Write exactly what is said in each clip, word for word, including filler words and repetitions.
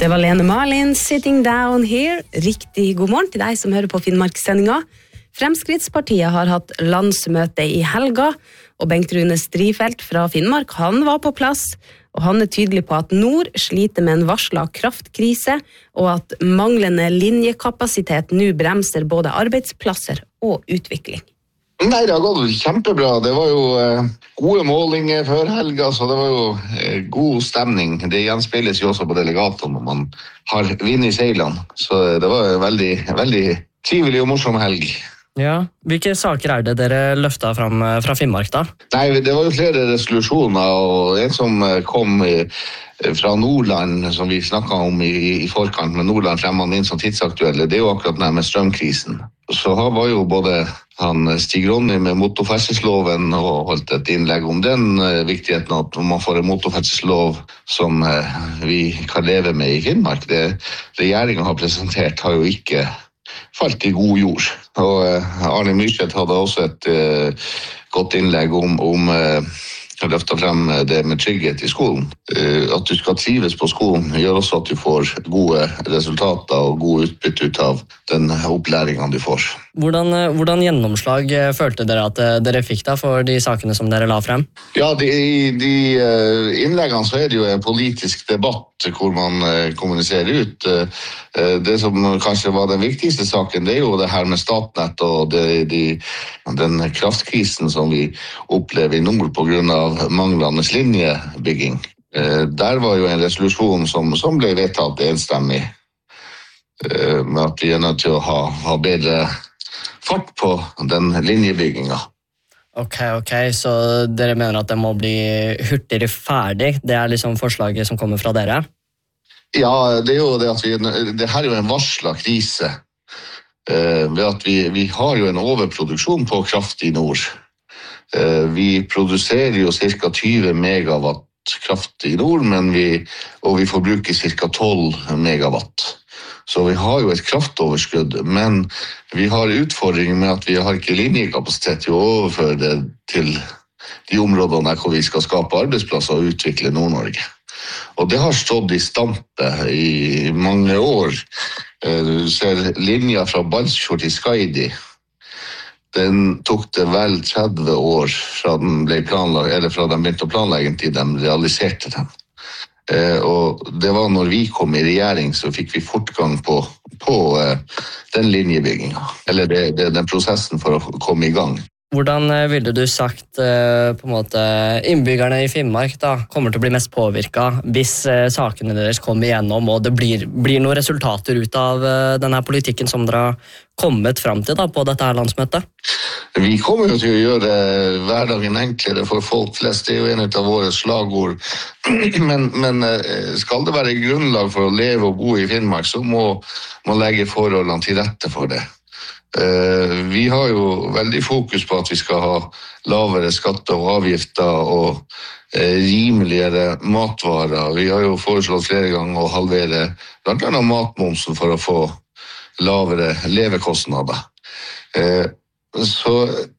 Det var Lene Marlin, Sitting Down Here. Riktig god morgen til deg som hører på Finnmarkssendinga. Fremskrittspartiet har hatt landsmøte i helga, og Bengt Rune Strifeldt fra Finnmark, han var på plass, og han er tydelig på at nord sliter med en varslet kraftkrise, og at manglende linjekapasitet nå bremser både arbeidsplasser og utvikling. Nei, det har gått kjempebra. Det var jo eh, gode målinger før helga, så det var jo eh, god stemning. Det gjenspeiles jo også på delegatene når man har vind i seilene. Så det var en veldig, veldig trivelig og morsom helg. Ja, hvilke saker er det dere løftet fram fra Finnmark da? Nei, det var jo flere resolusjoner, og en som kom i, fra Nordland, som vi snakket om i, i forkant, med Nordland fremman inn som tidsaktuelle, det er jo akkurat den med strømkrisen. Så her var jo både han Stig Ronny med motorferdselsloven og holdt et innlegg om den viktigheten at man får en motorferdselslov som vi kan leve med i Finnmark. Det regjeringen har presentert har jo ikke falt i god jord. Og Arne Myrseth hadde også et uh, godt innlegg om, om uh, å løfte frem det med trygghet i skolen. Uh, at du skal trives på skolen gjør også at du får gode resultater og god utbytte ut av den opplæringen du får. Hvordan, hvordan gjennomslag følte dere at dere fikk da for de sakene som dere la frem? Ja, de, i de innleggene så er det jo en politisk debatt hvor man kommuniserer ut. Det som kanskje var den viktigste saken, det er jo det her med Statnett og det, de, den kraftkrisen som vi opplever i nord på grunn av manglende linjebygging. Der var jo en resolusjon som, som ble vedtatt enstemmig, med at vi er nødt til å ha, ha bedre fart på den linjebygginga. Ok, ok, så dere mener at det må bli hurtigere ferdig? Det er liksom forslaget som kommer fra dere? Ja, det er jo det at vi, det her er jo en varslet krise. Eh, ved at vi, vi har jo en overproduksjon på kraft i nord. Eh, vi produserer jo cirka tjue megawatt kraft i nord, men vi, og vi forbruker cirka tolv megawatt. Så vi har jo et kraftoverskudd, men vi har utfordringer med at vi har ikke linjekapasitet til å overføre det til de områdene hvor vi skal skape arbeidsplasser og utvikle Nord-Norge. Og det har stått i stampe i mange år. Du ser linja fra Balsfjord til Skaidi. Den tok det vel tretti år fra den ble planlagt, eller fra den begynte å planlegge til de realiserte den. Eh, og det var når vi kom i regjering så fikk vi fortgang på, på eh, den linjebygginga, eller det, det, den prosessen for å komme i gang. Hvordan ville du sagt eh, på en måte innbyggerne i Finnmark da, kommer til å bli mest påvirket hvis eh, sakene deres kommer igjennom og det blir, blir noen resultater ut av eh, denne politikken som dere har kommet frem til da, på dette her landsmøtet? Vi kommer jo til å gjøre hverdagen enklere for folk flest, det er jo en av våre slagord. Men, men skal det være grunnlag for å leve og bo i Finnmark, så må man legge forholdene til rette for det. Vi har jo veldig fokus på at vi skal ha lavere skatter og avgifter og rimeligere matvarer. Vi har jo foreslått flere ganger å halvere blant annet matmomsen for å få lavere levekostnader. Så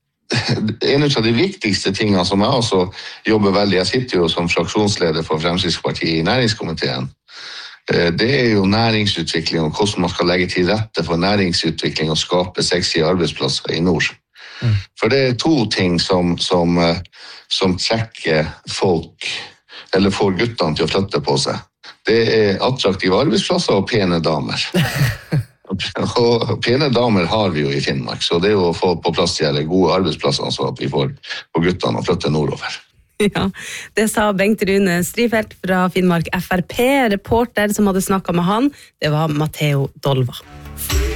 en av de viktigste tingene som jeg også jobber veldig, jeg sitter jo som fraksjonsleder for Fremskrittspartiet i næringskomiteen, det er jo næringsutvikling og hvordan man skal legge til rette for næringsutvikling og skape sexy arbeidsplasser i nord. Mm. For det er to ting som, som, som trekker folk, eller får guttene til å flytte på seg. Det er attraktive arbeidsplasser og pene damer. Og pene damer har vi jo i Finnmark, så det er jo å få på plass de gode arbeidsplassene så at vi får på guttene å flytte nordover. Ja, det sa Bengt Rune Strifeldt fra Finnmark F R P. Reporter som hadde snakket med han, det var Matteo Dolva.